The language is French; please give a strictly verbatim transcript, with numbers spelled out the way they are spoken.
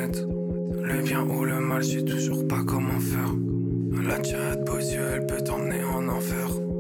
tête. Le bien ou le mal, je sais toujours pas comment faire. La tirade beaux yeux, elle peut t'emmener en enfer.